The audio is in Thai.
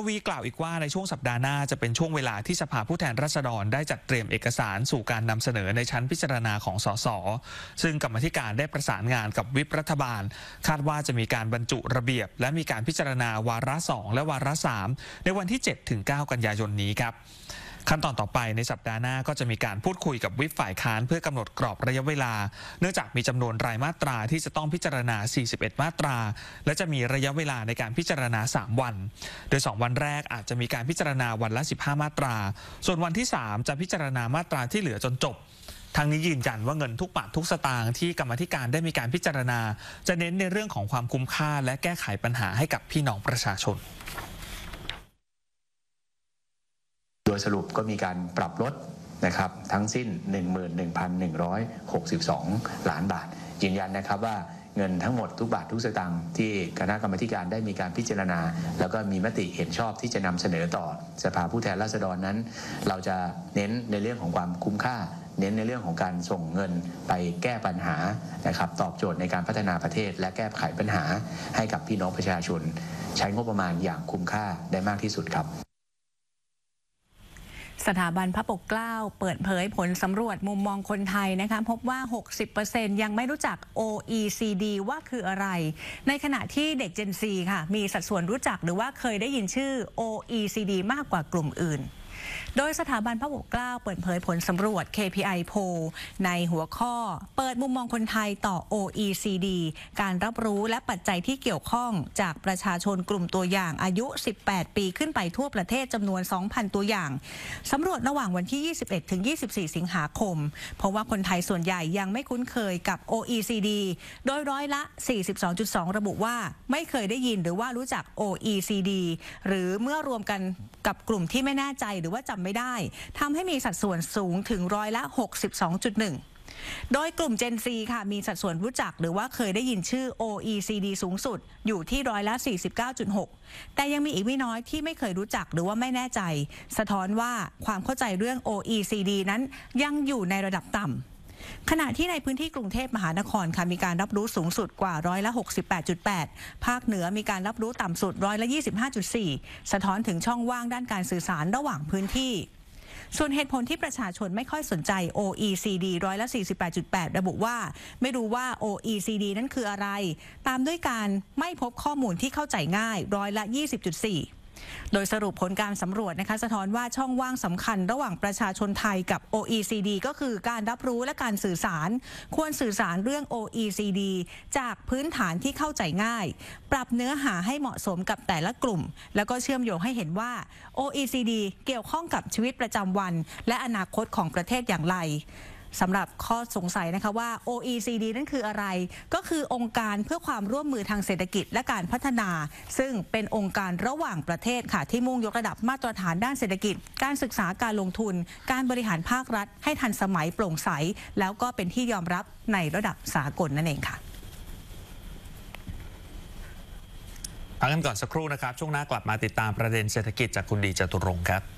วีกล่าวอีกว่าในช่วงสัปดาห์หน้าจะเป็นช่วงเวลาที่สภาผู้แทนราษฎรได้จัดเตรียมเอกสารสู่การนำเสนอในชั้นพิจารณาของสสซึ่งกรรมาธิการได้ประสานงานกับวิปรัฐบาลคาดว่าจะมีการบรรจุระเบียบและมีการพิจารณาวาระ2และวาระ3ในวันที่ 7-9 กันยายนนี้ครับขั้นตอนต่อไปในสัปดาห์หน้าก็จะมีการพูดคุยกับวิปฝ่ายค้านเพื่อกำหนดกรอบระยะเวลาเนื่องจากมีจำนวนรายมาตราที่จะต้องพิจารณา41มาตราและจะมีระยะเวลาในการพิจารณา3วันโดย2วันแรกอาจจะมีการพิจารณาวันละ15มาตราส่วนวันที่3จะพิจารณามาตราที่เหลือจนจบทั้งนี้ยืนยันว่าเงินทุกบาททุกสตางค์ที่กรรมาธิการได้มีการพิจารณาจะเน้นในเรื่องของความคุ้มค่าและแก้ไขปัญหาให้กับพี่น้องประชาชนโดยสรุปก็มีการปรับลดนะครับทั้งสิ้น 11,162 ล้านบาทยืนยันนะครับว่าเงินทั้งหมดทุกบาททุกสตางค์ที่คณะกรรมาการได้มีการพิจารณาแล้วก็มีมติเห็นชอบที่จะนำเสนอต่อสภาผู้แทนราษฎรนั้นเราจะเน้นในเรื่องของความคุ้มค่าเน้นในเรื่องของการส่งเงินไปแก้ปัญหานะครับตอบโจทย์ในการพัฒนาประเทศและแก้ไขปัญหาให้กับพี่น้องประชาชนใช้งบประมาณอย่างคุ้มค่าได้มากที่สุดครับสถาบันพระปกเกล้าเปิดเผยผลสำรวจมุมมองคนไทยนะคะพบว่า 60% ยังไม่รู้จัก OECD ว่าคืออะไรในขณะที่เด็ก Gen Z ค่ะมีสัดส่วนรู้จักหรือว่าเคยได้ยินชื่อ OECD มากกว่ากลุ่มอื่นโดยสถาบันพระปกเกล้าเปิดเผยผลสำรวจ KPI Poll ในหัวข้อเปิดมุมมองคนไทยต่อ OECD การรับรู้และปัจจัยที่เกี่ยวข้องจากประชาชนกลุ่มตัวอย่างอายุ 18 ปีขึ้นไปทั่วประเทศจำนวน 2,000 ตัวอย่างสำรวจระหว่างวันที่ 21-24 สิงหาคมเพราะว่าคนไทยส่วนใหญ่ยังไม่คุ้นเคยกับ OECD โดยร้อยละ 42.2 ระบุว่าไม่เคยได้ยินหรือว่ารู้จัก OECD หรือเมื่อรวมกันกับกลุ่มที่ไม่แน่ใจหรือว่าจำไม่ได้ทำให้มีสัดส่วนสูงถึงร้อยละ 62.1 โดยกลุ่ม Gen Z ค่ะมีสัดส่วนรู้จักหรือว่าเคยได้ยินชื่อ OECD สูงสุดอยู่ที่ร้อยละ 49.6 แต่ยังมีอีกไม่น้อยที่ไม่เคยรู้จักหรือว่าไม่แน่ใจสะท้อนว่าความเข้าใจเรื่อง OECD นั้นยังอยู่ในระดับต่ำขณะที่ในพื้นที่กรุงเทพมหานครค่ะมีการรับรู้สูงสุดกว่าร้อยละ 68.8 ภาคเหนือมีการรับรู้ต่ำสุดร้อยละ 25.4 สะท้อนถึงช่องว่างด้านการสื่อสารระหว่างพื้นที่ส่วนเหตุผลที่ประชาชนไม่ค่อยสนใจ OECD ร้อยละ 48.8 ระบุว่าไม่รู้ว่า OECD นั้นคืออะไรตามด้วยการไม่พบข้อมูลที่เข้าใจง่ายร้อยละ 20.4โดยสรุปผลการสำรวจนะคะสะท้อนว่าช่องว่างสำคัญระหว่างประชาชนไทยกับ OECD ก็คือการรับรู้และการสื่อสารควรสื่อสารเรื่อง OECD จากพื้นฐานที่เข้าใจง่ายปรับเนื้อหาให้เหมาะสมกับแต่ละกลุ่มแล้วก็เชื่อมโยงให้เห็นว่า OECD เกี่ยวข้องกับชีวิตประจำวันและอนาคตของประเทศอย่างไรสำหรับข้อสงสัยนะคะว่า OECD นั้นคืออะไรก็คือองค์การเพื่อความร่วมมือทางเศรษฐกิจและการพัฒนาซึ่งเป็นองค์การระหว่างประเทศค่ะที่มุ่งยกระดับมาตรฐานด้านเศรษฐกิจการศึกษาการลงทุนการบริหารภาครัฐให้ทันสมัยโปร่งใสแล้วก็เป็นที่ยอมรับในระดับสากลนั่นเองค่ะพักกันก่อนสักครู่นะครับช่วงหน้ากลับมาติดตามประเด็นเศรษฐกิจจากคุณดีจตุรงค์ครับ